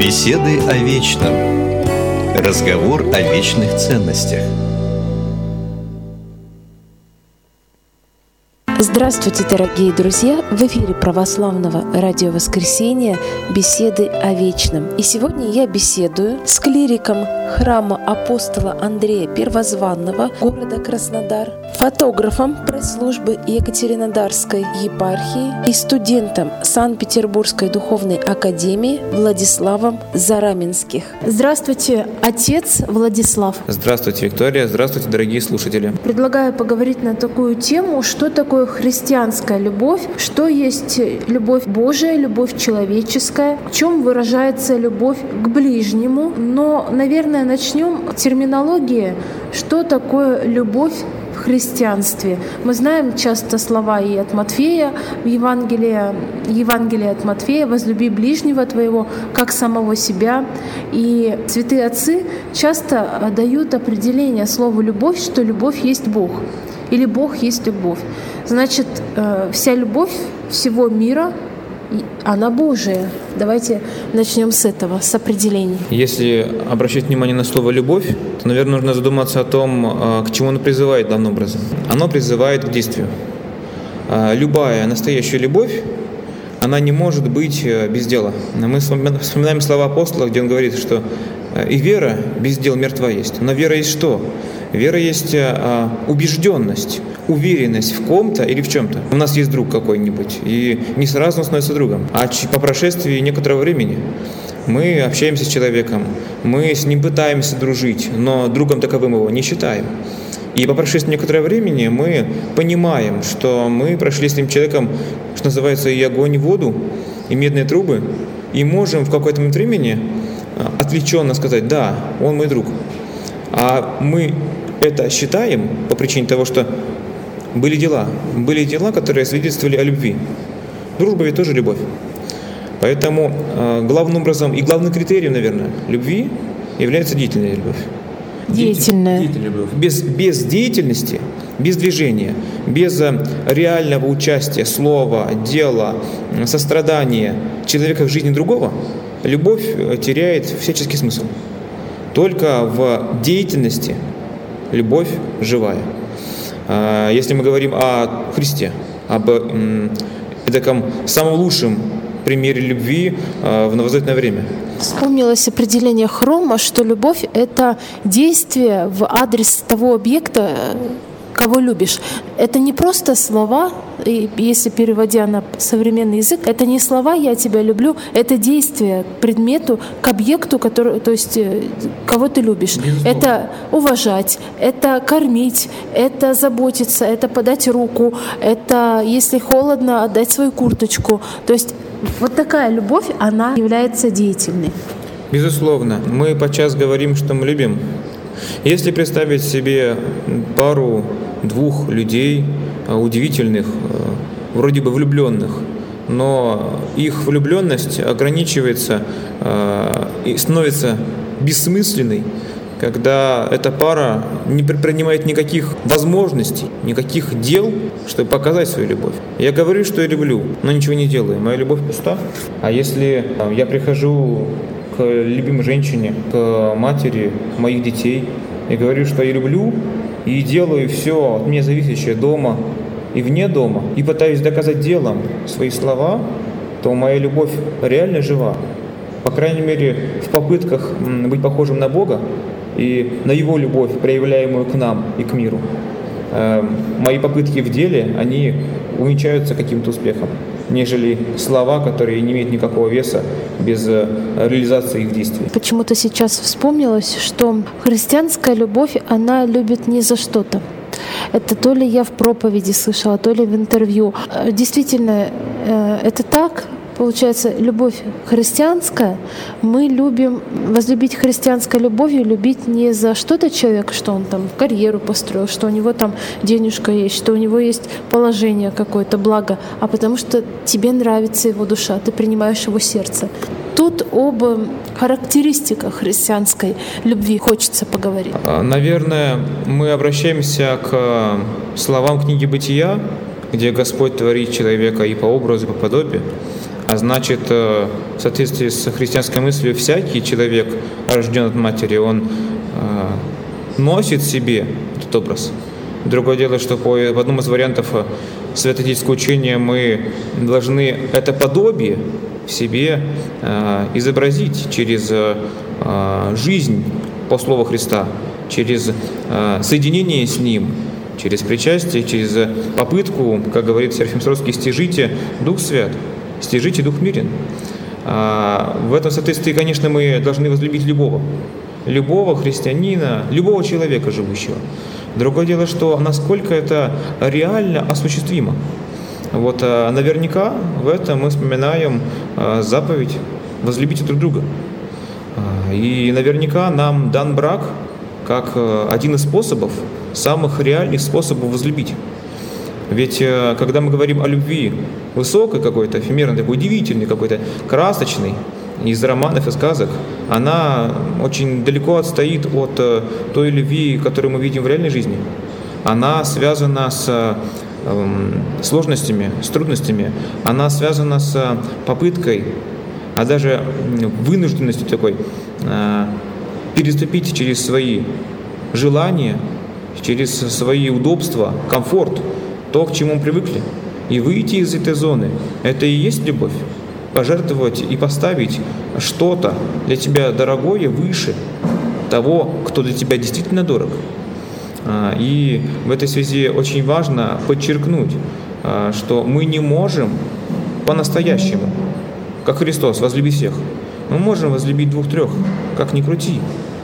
Беседы о вечном. Разговор о вечных ценностях. Здравствуйте, дорогие друзья! В эфире православного радио «Воскресенье» «Беседы о вечном». И сегодня я беседую с клириком храма апостола Андрея Первозванного города Краснодар, фотографом пресс-службы Екатеринодарской епархии и студентом Санкт-Петербургской духовной академии Владиславом Зараменских. Здравствуйте, отец Владислав. Здравствуйте, Виктория. Здравствуйте, дорогие слушатели. Предлагаю поговорить на такую тему, что такое христианская любовь, что есть любовь Божия, любовь человеческая, в чем выражается любовь к ближнему. Но, наверное, начнем с терминологии, что такое любовь в христианстве. Мы знаем часто слова и от Матфея, в Евангелие от Матфея: «Возлюби ближнего твоего, как самого себя». И святые отцы часто дают определение слову «любовь», что любовь есть Бог. Или Бог есть любовь. Значит, вся любовь всего мира, она Божия. Давайте начнем с этого, с определения. Если обращать внимание на слово «любовь», то, наверное, нужно задуматься о том, к чему оно призывает главным образом. Оно призывает к действию. Любая настоящая любовь, она не может быть без дела. Мы вспоминаем слова апостола, где он говорит, что «и вера без дел мертва есть». Но вера есть что? Вера есть убежденность, уверенность в ком-то или в чем-то. У нас есть друг какой-нибудь, и не сразу он становится другом. А по прошествии некоторого времени мы общаемся с человеком, мы с ним пытаемся дружить, но другом таковым его не считаем. И по прошествии некоторого времени мы понимаем, что мы прошли с этим человеком, что называется, и огонь, и воду, и медные трубы, и можем в какой-то момент времени отвлеченно сказать: «Да, он мой друг». А мы это считаем по причине того, что были дела, которые свидетельствовали о любви. Дружба ведь тоже любовь. Поэтому главным образом и главным критерием, наверное, любви является деятельная любовь. Деятельная любовь. Без деятельности, без движения, без реального участия, слова, дела, сострадания человека в жизни другого, любовь теряет всяческий смысл. Только в деятельности любовь живая. Если мы говорим о Христе, об таком самом лучшем примере любви в новозаветное время. Вспомнилось определение Хрома, что любовь — это действие в адрес того объекта, кого любишь. Это не просто слова, и если переводя на современный язык, это не слова «я тебя люблю», это действие к предмету, к объекту, который, то есть кого ты любишь. Безусловно. Это уважать, это кормить, это заботиться, это подать руку, это, если холодно, отдать свою курточку. То есть вот такая любовь, она является деятельной. Безусловно. Мы подчас говорим, что мы любим. Если представить себе пару-двух людей, удивительных, вроде бы влюбленных, но их влюбленность ограничивается и становится бессмысленной, когда эта пара не предпринимает никаких возможностей, никаких дел, чтобы показать свою любовь. Я говорю, что я люблю, но ничего не делаю. Моя любовь пуста. А если я прихожу к любимой женщине, к матери моих детей, и говорю, что я люблю, и делаю все от меня зависящее дома и вне дома, и пытаюсь доказать делом свои слова, то моя любовь реально жива. По крайней мере, в попытках быть похожим на Бога и на Его любовь, проявляемую к нам и к миру. Мои попытки в деле, они увенчаются каким-то успехом, нежели слова, которые не имеют никакого веса без реализации их действий. Почему-то сейчас вспомнилось, что христианская любовь, она любит не за что-то. Это то ли я в проповеди слышала, то ли в интервью. Действительно, это так. Получается, любовь христианская, мы любим возлюбить христианской любовью, любить не за что-то человека, что он там карьеру построил, что у него там денежка есть, что у него есть положение какое-то, благо, а потому что тебе нравится его душа, ты принимаешь его сердце. Тут об характеристиках христианской любви хочется поговорить. Наверное, мы обращаемся к словам книги «Бытия», где Господь творит человека и по образу, и по подобию. А значит, в соответствии с христианской мыслью, всякий человек, рожден от матери, он носит в себе этот образ. Другое дело, что в одном из вариантов святоотеческого учения мы должны это подобие в себе изобразить через жизнь по слову Христа, через соединение с Ним, через причастие, через попытку, как говорит Серафим Саровский, стяжите Дух Свят, стяжите Дух мирен. В этом соответствии, конечно, мы должны возлюбить любого христианина, любого человека живущего. Другое дело, что насколько это реально осуществимо. Вот наверняка в этом мы вспоминаем заповедь «возлюбите друг друга». И наверняка нам дан брак как один из способов, самых реальных способов возлюбить. Ведь когда мы говорим о любви высокой какой-то, эфемерной, такой удивительной, какой-то красочной, из романов и сказок, она очень далеко отстоит от той любви, которую мы видим в реальной жизни. Она связана с сложностями, с трудностями, она связана с попыткой, а даже вынужденностью такой, переступить через свои желания, через свои удобства, комфорт, то, к чему мы привыкли, и выйти из этой зоны. Это и есть любовь. Пожертвовать и поставить что-то для тебя дорогое выше того, кто для тебя действительно дорог. И в этой связи очень важно подчеркнуть, что мы не можем по-настоящему, как Христос, возлюбить всех. Мы можем возлюбить двух-трех, как ни крути.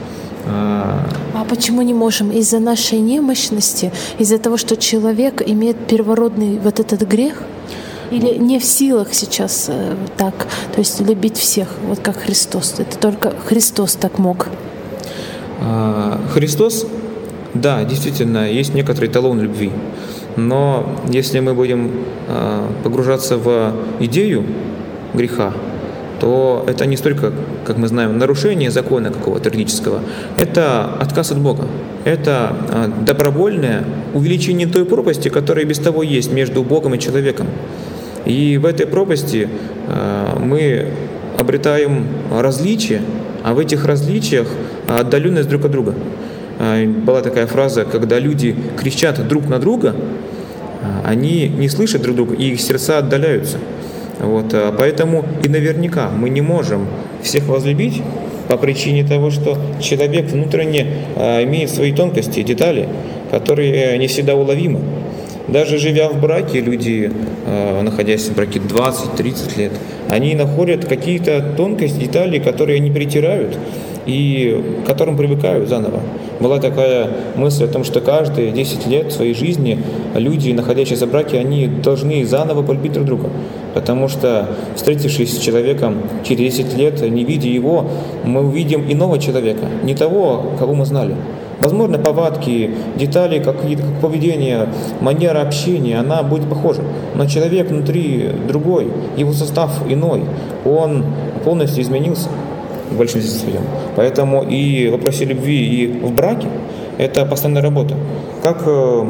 А почему не можем? Из-за нашей немощности, из-за того, что человек имеет первородный вот этот грех? Или не в силах сейчас так, то есть любить всех, вот как Христос? Это только Христос так мог. Христос, да, действительно, есть некоторый эталон любви. Но если мы будем погружаться в идею греха, то это не столько, как мы знаем, нарушение закона какого-то юридического, это отказ от Бога. Это добровольное увеличение той пропасти, которая без того есть между Богом и человеком. И в этой пропасти мы обретаем различия, а в этих различиях отдаленность друг от друга. Была такая фраза, когда люди кричат друг на друга, они не слышат друг друга, и их сердца отдаляются. Вот, поэтому и наверняка мы не можем всех возлюбить по причине того, что человек внутренне имеет свои тонкости, детали, которые не всегда уловимы. Даже живя в браке, люди, находясь в браке 20-30 лет, они находят какие-то тонкости, детали, которые они перетирают и к которым привыкают заново. Была такая мысль о том, что каждые 10 лет своей жизни люди, находящиеся в браке, они должны заново полюбить друг друга. Потому что, встретившись с человеком через 10 лет, не видя его, мы увидим иного человека, не того, кого мы знали. Возможно, повадки, детали, какие-то поведение, манера общения, она будет похожа. Но человек внутри другой, его состав иной, он полностью изменился в большинстве своем. Поэтому и в вопросе любви, и в браке это постоянная работа. Как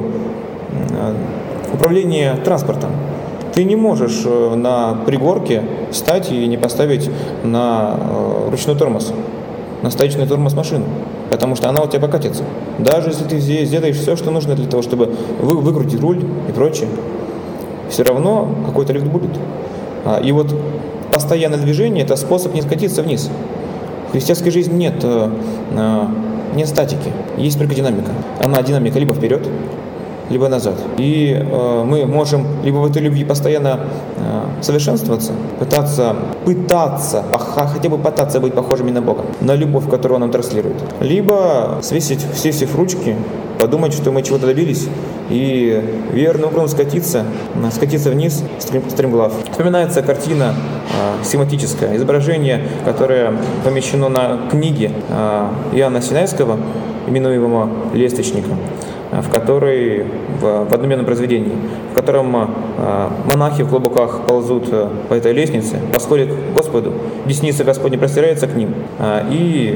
управление транспортом. Ты не можешь на пригорке встать и не поставить на ручной тормоз, на стоячный тормоз машину, потому что она у тебя покатится. Даже если ты сделаешь все, что нужно для того, чтобы выкрутить руль и прочее, все равно какой-то лифт будет. И вот постоянное движение – это способ не скатиться вниз. В христианской жизни нет статики, есть только динамика. Она динамика либо вперед, либо назад. И мы можем либо в этой любви постоянно совершенствоваться, пытаться, хотя бы пытаться быть похожими на Бога, на любовь, которую Он нам транслирует. Либо сесть в ручки, подумать, что мы чего-то добились, и верным образом скатиться вниз, стремглав. Вспоминается картина схематическая, изображение, которое помещено на книге Иоанна Синайского, именуемого «Лесточником», в одноименном произведении, в котором монахи в клобуках ползут по этой лестнице, восходят к Господу, десница Господня простирается к ним, и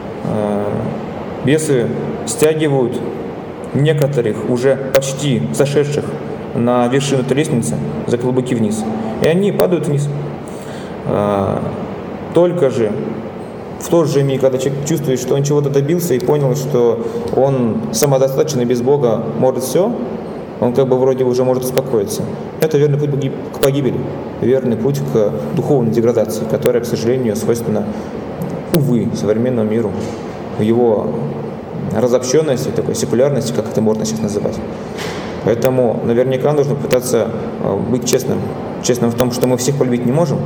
бесы стягивают некоторых, уже почти сошедших на вершину этой лестницы, за клобуки вниз, и они падают вниз. только же в тот же миг, когда человек чувствует, что он чего-то добился и понял, что он самодостаточен и без Бога может все, он как бы вроде уже может успокоиться. Это верный путь к погибели, верный путь к духовной деградации, которая, к сожалению, свойственна, увы, современному миру, в его разобщенности, такой секулярности, как это можно сейчас называть. Поэтому наверняка нужно пытаться быть честным в том, что мы всех полюбить не можем,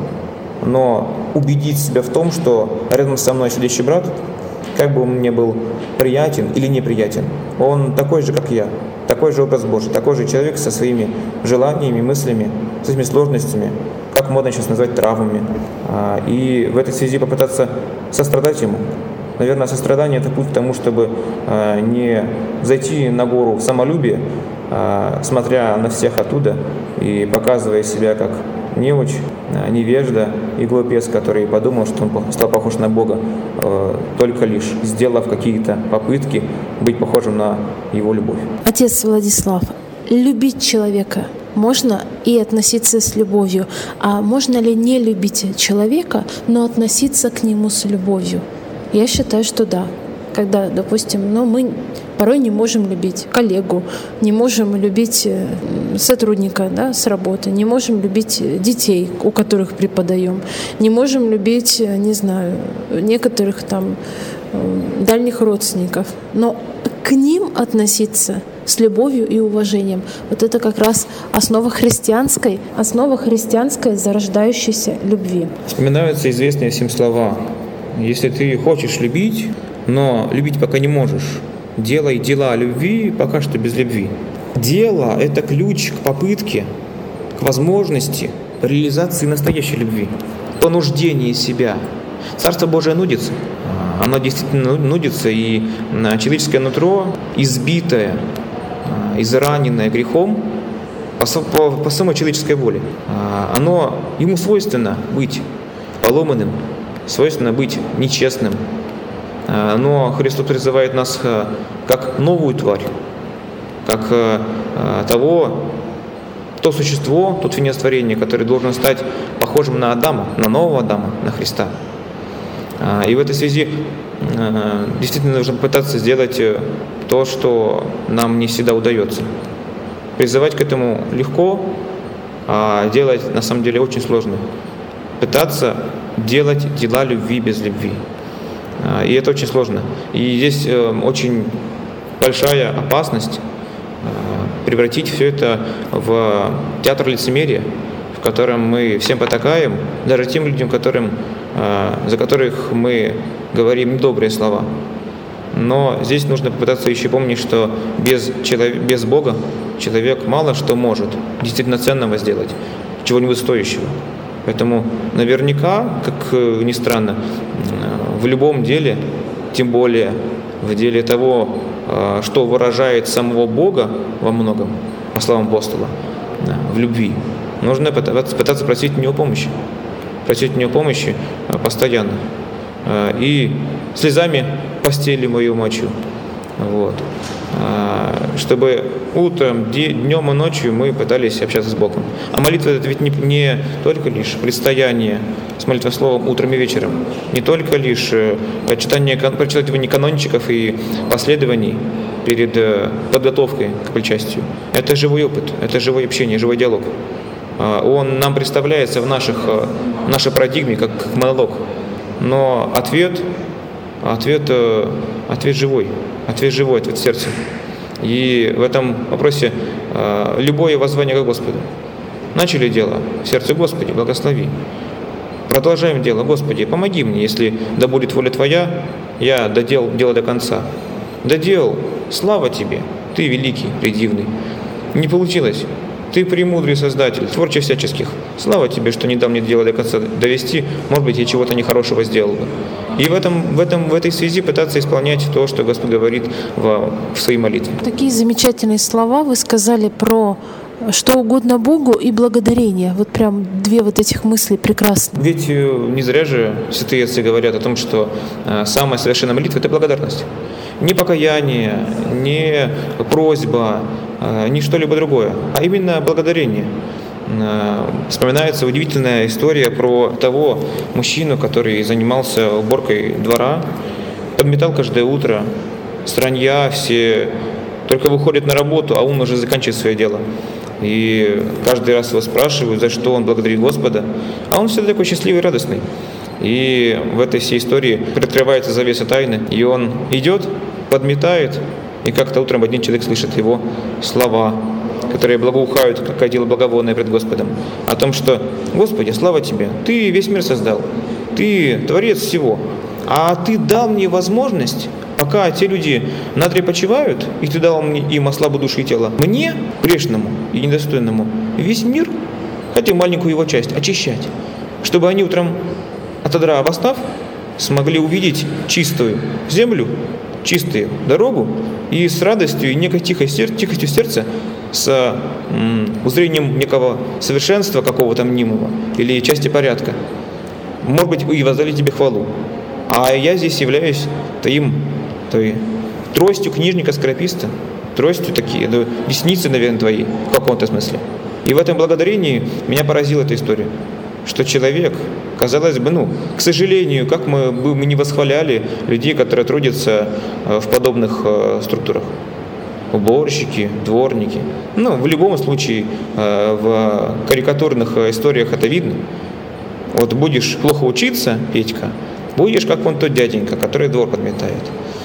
но убедить себя в том, что рядом со мной сидящий брат, как бы он мне был приятен или неприятен, он такой же, как я, такой же образ Божий, такой же человек со своими желаниями, мыслями, со своими сложностями, как модно сейчас назвать, травмами. И в этой связи попытаться сострадать ему. Наверное, сострадание – это путь к тому, чтобы не зайти на гору в самолюбие, смотря на всех оттуда и показывая себя как неуч, невежда и глупец, который подумал, что он стал похож на Бога, только лишь сделав какие-то попытки быть похожим на Его любовь. Отец Владислав, любить человека можно и относиться с любовью, а можно ли не любить человека, но относиться к нему с любовью? Я считаю, что да. Когда, допустим, мы порой не можем любить коллегу, не можем любить сотрудника, с работы, не можем любить детей, у которых преподаем, не можем любить, некоторых дальних родственников. Но к ним относиться с любовью и уважением. Вот это как раз основа христианской зарождающейся любви. Вспоминаются известные всем слова: если ты хочешь любить, но любить пока не можешь, делай дела любви пока что без любви. Дело — это ключ к попытке, к возможности реализации настоящей любви, понуждения себя. Царство Божие нудится. Оно действительно нудится, и человеческое нутро, избитое, израненное грехом по самой человеческой воле, ему свойственно быть поломанным, свойственно быть нечестным. Но Христос призывает нас как новую тварь, как то существо, тот венец творения, который должен стать похожим на Адама, на нового Адама, на Христа. И в этой связи действительно нужно попытаться сделать то, что нам не всегда удается. Призывать к этому легко, а делать на самом деле очень сложно. Пытаться делать дела любви без любви. И это очень сложно. И здесь очень большая опасность превратить все это в театр лицемерия, в котором мы всем потакаем, даже тем людям, за которых мы говорим недобрые слова. Но здесь нужно попытаться еще помнить, что без Бога человек мало что может действительно ценного сделать, чего-нибудь стоящего. Поэтому наверняка, как ни странно, в любом деле, тем более в деле того, что выражает самого Бога во многом, по словам апостола, в любви, нужно пытаться просить у Него помощи. Просить у Него помощи постоянно. И слезами постели мою мочу. Чтобы утром, днем и ночью мы пытались общаться с Богом. А молитва — это ведь не только лишь предстояние с молитвословом утром и вечером, не только лишь прочитывание канончиков и последований перед подготовкой к причастию. Это живой опыт, это живое общение, живой диалог. Он нам представляется в нашей парадигме как монолог, но ответ живой, ответ сердца. И в этом вопросе любое воззвание к Господу. Начали дело в сердце: Господи, благослови. Продолжаем дело: Господи, помоги мне, если да будет воля Твоя, я доделал дело до конца. Доделал, слава Тебе, Ты великий, предивный. Не получилось. Ты премудрый Создатель, творче всяческих. Слава Тебе, что не дал мне дело до конца довести. Может быть, я чего-то нехорошего сделал бы. И в этой связи пытаться исполнять то, что Господь говорит в своей молитве. Такие замечательные слова вы сказали про что угодно Богу и благодарение. Вот прям две этих мысли прекрасны. Ведь не зря же святые отцы говорят о том, что самая совершенная молитва — это благодарность. Не покаяние, не просьба, не что-либо другое, а именно благодарение. вспоминается удивительная история про того мужчину, который занимался уборкой двора, подметал каждое утро, странья все только выходят на работу, а он уже заканчивает свое дело. И каждый раз его спрашивают, за что он благодарит Господа, а он всегда такой счастливый и радостный. И в этой всей истории приоткрывается завеса тайны, и он идет, подметает, и как-то утром один человек слышит его слова, которые благоухают, как одело благовонное пред Господом, о том, что «Господи, слава Тебе, Ты весь мир создал, Ты Творец всего, а Ты дал мне возможность, пока те люди надре почивают, и Ты дал им ослабу души и тела, мне, грешному и недостойному, весь мир, хотя маленькую его часть, очищать, чтобы они утром, отодра восстав, смогли увидеть чистую землю, чистую дорогу, и с радостью и некой тихостью сердца, с узрением некого совершенства какого-то мнимого или части порядка, может быть, и воздали Тебе хвалу. А я здесь являюсь той тростью книжника-скорописта, тростью такие, десницы, наверное, твои, в каком-то смысле. И в этом благодарении меня поразила эта история, что человек, казалось бы, к сожалению, как мы не восхваляли людей, которые трудятся в подобных структурах, уборщики, дворники. В любом случае, в карикатурных историях это видно. Вот будешь плохо учиться, Петька, будешь как вон тот дяденька, который двор подметает.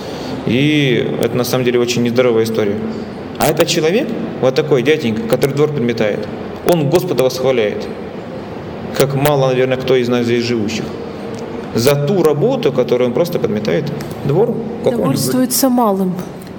И это на самом деле очень нездоровая история. А этот человек, вот такой дяденька, который двор подметает, он Господа восхваляет, как мало, наверное, кто из нас здесь живущих, за ту работу, которую он просто подметает двор. Довольствуется малым.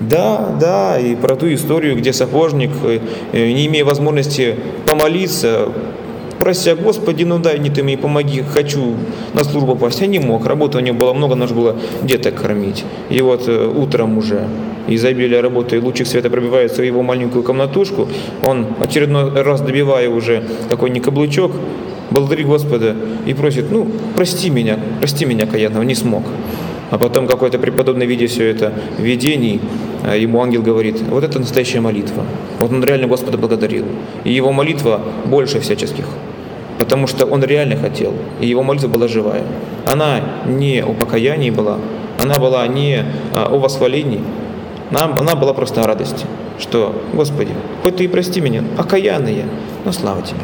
Да, и про ту историю, где сапожник, не имея возможности помолиться, прося: Господи, дай мне Ты мне помоги, хочу на службу попасть, а не мог, работы у него было много, нужно было деток кормить. И вот утром уже изобилие работы и лучик света пробивается в его маленькую комнатушку, он очередной раз, добивая уже какой-нибудь каблучок, благодарит Господа и просит: прости меня, каянного, не смог. А потом какой-то преподобный, видя все это в видении, ему ангел говорит: вот это настоящая молитва. Вот он реально Господа благодарил. И его молитва больше всяческих, потому что он реально хотел. И его молитва была живая. Она не о покаянии была, она была не о восхвалении, она была просто о радости, что: Господи, хоть Ты и прости меня, окаянный я, но слава Тебе.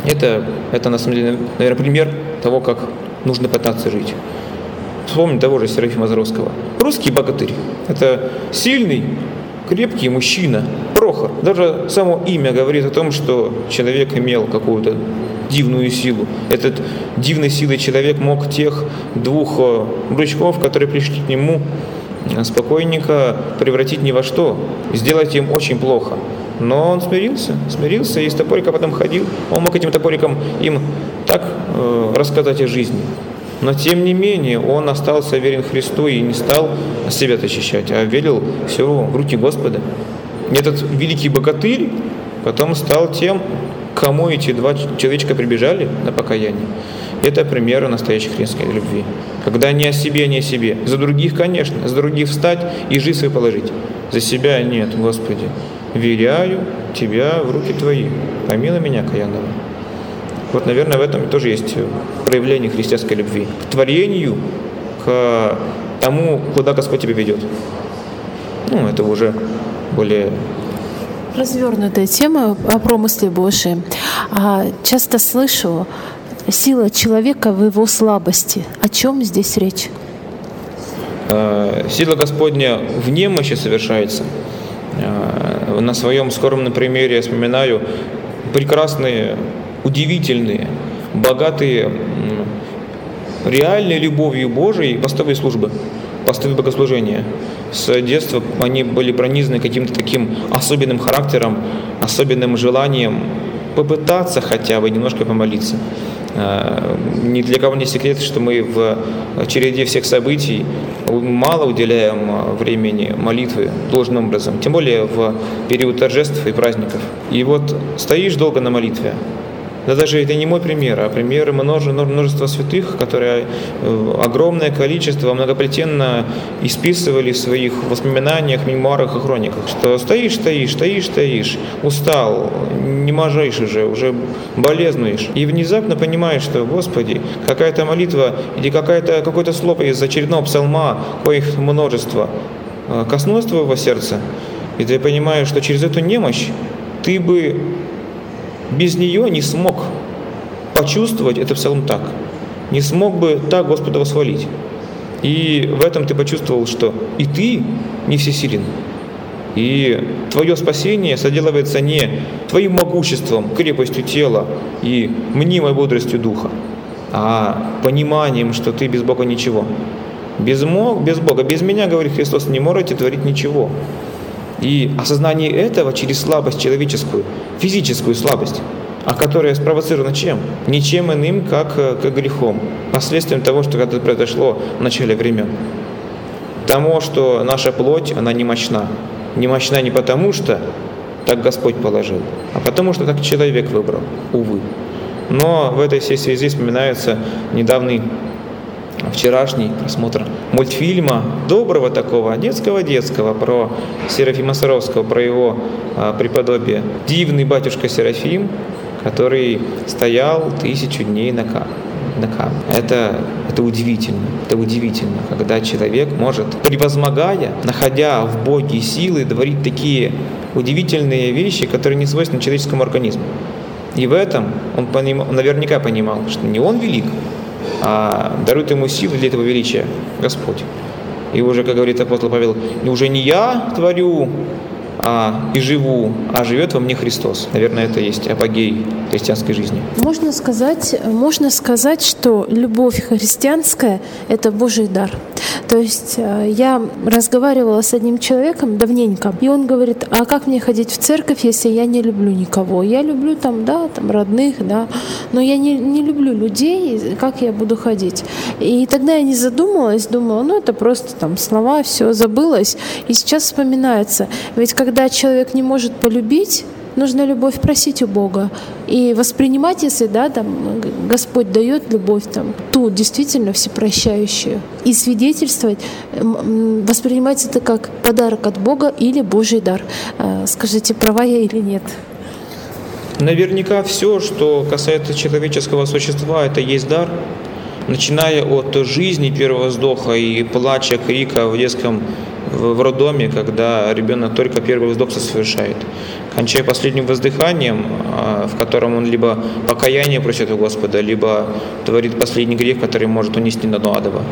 Это на самом деле, наверное, пример того, как нужно пытаться жить. Вспомним того же Серафима Заровского. Русский богатырь. Это сильный, крепкий мужчина, Прохор. Даже само имя говорит о том, что человек имел какую-то дивную силу. Этот дивной силой человек мог тех двух мужичков, которые пришли к нему, спокойненько превратить ни во что, сделать им очень плохо. Но он смирился и с топориком потом ходил. Он мог этим топориком им так рассказать о жизни. Но тем не менее он остался верен Христу и не стал себя защищать, а верил все в руки Господа. И этот великий богатырь потом стал тем, к кому эти два человечка прибежали на покаяние. Это пример настоящей христианской любви. Когда не о себе, не о себе. За других, конечно, за других встать и жизнь свою положить. За себя нет, Господи. Веряю Тебя в руки Твои. Помилуй меня, каянного. Вот, наверное, в этом тоже есть проявление христианской любви. К творению, к тому, куда Господь тебя ведет. Это уже более... Развернутая тема о промысле Божьем. Часто слышу: сила человека в его слабости. О чем здесь речь? Сила Господня в немощи совершается. На своем скромном примере я вспоминаю прекрасные, удивительные, богатые, реальной любовью Божией постовые службы, постовые богослужения. С детства они были пронизаны каким-то таким особенным характером, особенным желанием попытаться хотя бы немножко помолиться. Ни для кого не секрет, что мы в череде всех событий мало уделяем времени молитвы должным образом, тем более в период торжеств и праздников. И вот стоишь долго на молитве, Да даже это не мой пример, а пример множества святых, которые огромное количество многоплетенно исписывали в своих воспоминаниях, мемуарах и хрониках, что стоишь, устал, не можешь уже болезнуешь, и внезапно понимаешь, что, Господи, какая-то молитва или какое-то слово из очередного псалма, коих множество, коснулось твоего сердца, и ты понимаешь, что через эту немощь ты бы без нее не смог почувствовать этот псалом так, не смог бы так Господа восхвалить. И в этом ты почувствовал, что и ты не всесилен, и твое спасение соделывается не твоим могуществом, крепостью тела и мнимой бодростью духа, а пониманием, что ты без Бога ничего. Без Бога, без меня, говорит Христос, не можете творить ничего. И осознание этого через слабость человеческую, физическую слабость, а которая спровоцирована чем? Ничем иным, как грехом, последствием того, что когда-то произошло в начале времен. Тому, что наша плоть, она немощна. Немощна не потому, что так Господь положил, а потому, что так человек выбрал, увы. Но в этой всей связи вспоминается недавний вчерашний просмотр мультфильма доброго такого, детского, про Серафима Саровского, про его преподобие. Дивный батюшка Серафим, который стоял 1000 дней на камне. Это удивительно, когда человек может, превозмогая, находя в Боге силы, творить такие удивительные вещи, которые не свойственны человеческому организму. И в этом он наверняка понимал, что не он велик, а дарует ему силы для этого величия Господь. И уже, как говорит апостол Павел, уже не я творю и живу, а живет во мне Христос. Наверное, это есть апогей христианской жизни. Можно сказать, что любовь христианская — это Божий дар. То есть я разговаривала с одним человеком давненько, и он говорит: а как мне ходить в церковь, если я не люблю никого? Я люблю там родных, но я не люблю людей, как я буду ходить? И тогда я не задумалась, думала, это просто там слова, все забылось. И сейчас вспоминается. Ведь когда человек не может полюбить, нужно любовь просить у Бога и воспринимать, если Господь дает любовь ту действительно всепрощающую, и свидетельствовать, воспринимать это как подарок от Бога или Божий дар. Скажите, права я или нет? Наверняка все, что касается человеческого существа, это есть дар, начиная от жизни первого вздоха и плача, крика в роддоме, когда ребенок только первый вздох совершает, кончая последним воздыханием, в котором он либо покаяние просит у Господа, либо творит последний грех, который может унести на дно адово.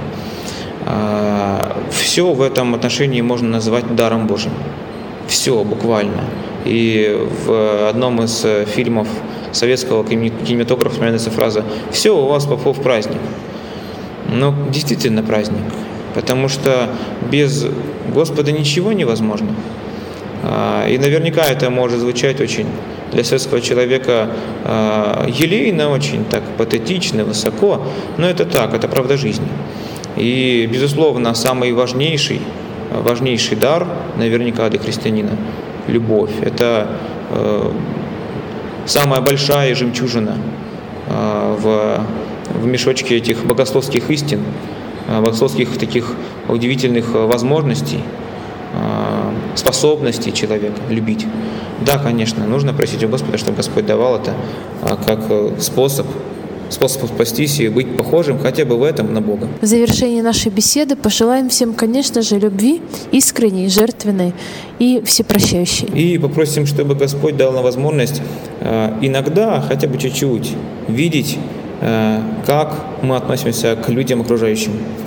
Все в этом отношении можно назвать даром Божьим. Все буквально. И в одном из фильмов советского кинематографа вспоминается фраза «Все у вас, попов, праздник». Действительно праздник. Потому что без Господа ничего невозможно. И наверняка это может звучать очень для советского человека елейно, очень так патетично, высоко, но это так, это правда жизни. И, безусловно, самый важнейший дар наверняка для христианина – любовь. Это самая большая жемчужина в мешочке этих богословских истин, богословских таких удивительных возможностей, способностей человека любить. Да, конечно, нужно просить у Господа, чтобы Господь давал это как способ спастись и быть похожим хотя бы в этом на Бога. В завершении нашей беседы пожелаем всем, конечно же, любви искренней, жертвенной и всепрощающей. И попросим, чтобы Господь дал нам возможность иногда, хотя бы чуть-чуть, видеть, как мы относимся к людям окружающим.